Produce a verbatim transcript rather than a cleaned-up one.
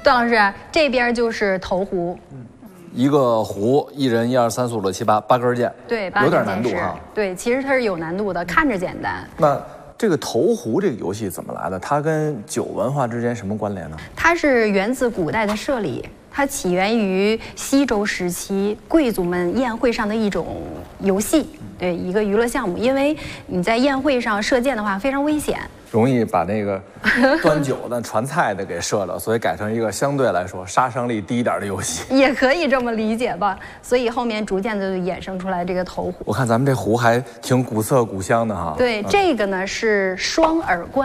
段老师，这边就是投壶。嗯。 一个壶，一人一二三四五六七八八根键， 对， 有点难度哈。 对，其实它是有难度的，看着简单。 那这个投壶这个游戏怎么来的？它跟酒文化之间什么关联呢？ 它是源自古代的射礼，它起源于西周时期贵族们宴会上的一种游戏，对，一个娱乐项目。因为你在宴会上射箭的话非常危险。 容易把那个端酒的、传菜的给射了，所以改成一个相对来说杀伤力低一点的游戏， 也可以这么理解吧。所以后面逐渐的就衍生出来这个投壶。 我看咱们这壶还挺古色古香的哈。 对，嗯、这个呢是双耳罐。